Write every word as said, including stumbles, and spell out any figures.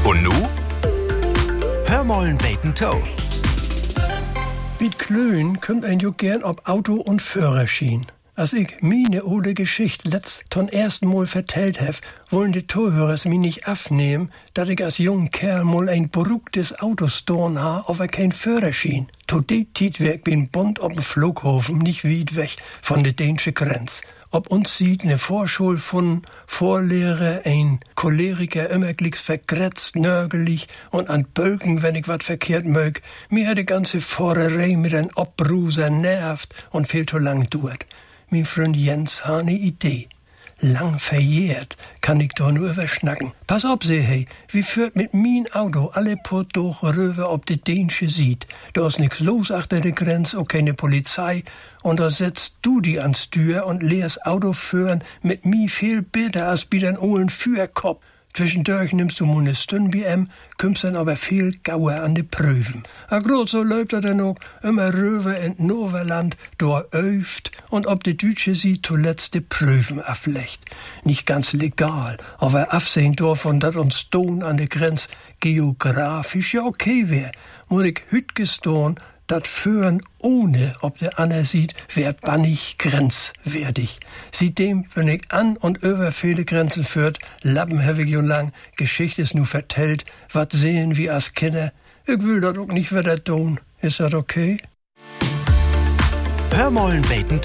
Und nu? Hör mollen beten Toe. Mit Klöen kommt ein jo gern ob Auto und Führerschein. Als ich meine ole Geschichte letzt zum ersten Mal vertellt hef, wollen die Zuhörers mi nicht aufnehmen, dass ich als junger Kerl mal ein beruhigtes Auto storn ha, aber kein Führerschein. To de Tit werk bin Bund ob'n Flughafen, nicht weit weg von der dänische Grenz. Ob uns sieht ne Vorschul von Vorlehrer, ein Choleriker, immer glicks vergrätzt, nörgelig und an Bölken, wenn ich wat verkehrt mög. Mir hat die ganze Fahrerei mit ein Obruser nervt und viel zu lang dauert. Mein Freund Jens ha ne Idee. Lang verjährt kann ich doch nur überschnacken. Pass auf, seh hey, wie führt mit mein Auto alle Port durch rüber ob die Dänische sieht. Da ist nix los achter der Grenze, auch keine Polizei. Und da setzt du die ans Tür und lehrst Auto führen mit mi viel besser als bi den ohlen Führkopf. Zwischendurch nimmst du mu ne Stund bi em, kümmst dann aber viel gauer an de Prüfen. A grad so läuft er dann auch immer rüber in Noverland, do öft und ob de Dütsche sie zuletzt de Prüfen aflecht. Nicht ganz legal, aber afsehen davon, dat uns Don an de Grenz geografisch ja okay wär, muss ich hüt gestohn, dat Führen ohne, ob der Anna sieht, wär bannig grenzwertig. Seitdem bin ich an und über viele Grenzen führt, Lappen hab ich jo lang, Geschichte ist nu vertellt, wat sehen wir als Kinder. Ich will dat auch nicht wieder tun. Ist dat okay? Hör mollen beten